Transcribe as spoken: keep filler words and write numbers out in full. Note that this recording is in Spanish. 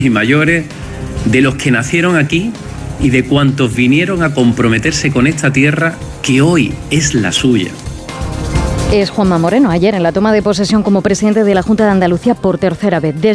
y mayores, de los que nacieron aquí y de cuantos vinieron a comprometerse con esta tierra que hoy es la suya. Es Juanma Moreno, ayer en la toma de posesión como presidente de la Junta de Andalucía por tercera vez.